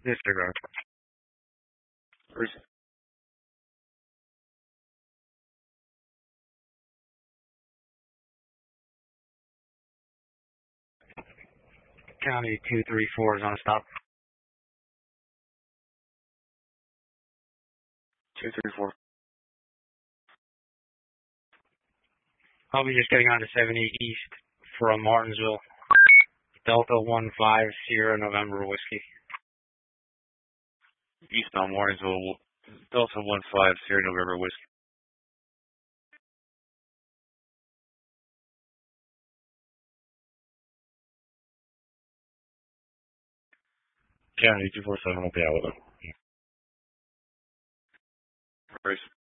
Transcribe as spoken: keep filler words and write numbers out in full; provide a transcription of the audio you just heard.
Disregard. County two three four is on a stop. two three four. I'll be just getting on to seventy East from Martinsville. Delta one five Sierra November Whiskey. Eastbound Martinsville, Delta one five Sierra November Whiskey. County two four seven will be out with them. Race.